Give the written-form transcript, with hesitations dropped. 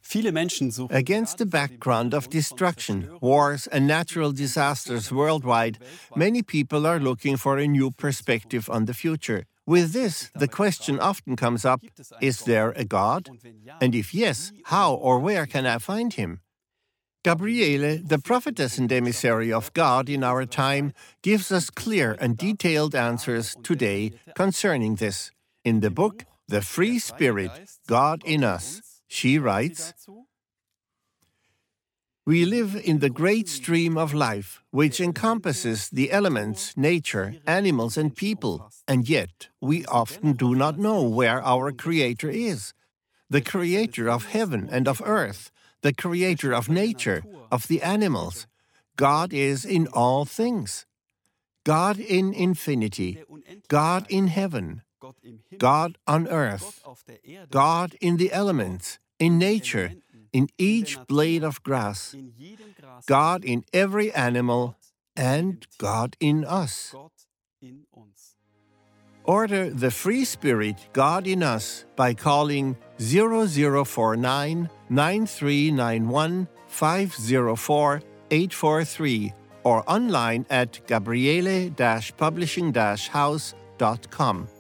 Against the background of destruction, wars, and natural disasters worldwide, many people are looking for a new perspective on the future. With this, the question often comes up, is there a God? And if yes, how or where can I find him? Gabriele, the prophetess and emissary of God in our time, gives us clear and detailed answers today concerning this. In the book, The Free Spirit, God in Us, she writes, "We live in the great stream of life, which encompasses the elements, nature, animals, and people, and yet we often do not know where our Creator is, the Creator of heaven and of earth, the Creator of nature, of the animals. God is in all things. God in infinity, God in heaven, God on earth, God in the elements, in nature, in each blade of grass, God in every animal, and God in us." Order the Free Spirit, God in Us, by calling 0049 9391 504 843 or online at gabriele-publishing-house.com.